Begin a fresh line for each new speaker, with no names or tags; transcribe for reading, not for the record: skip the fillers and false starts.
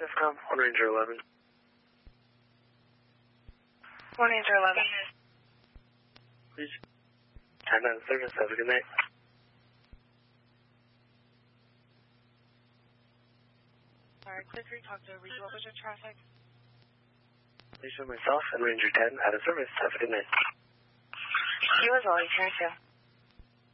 DEFCON 1 Ranger 11.
1 Ranger 11.
Please. 10 out of service. Have a good night.
Alright, clear crew, talk to Reed. What was your traffic?
Please show myself and Ranger 10 out of service. Have a good night.
You as well, you can too.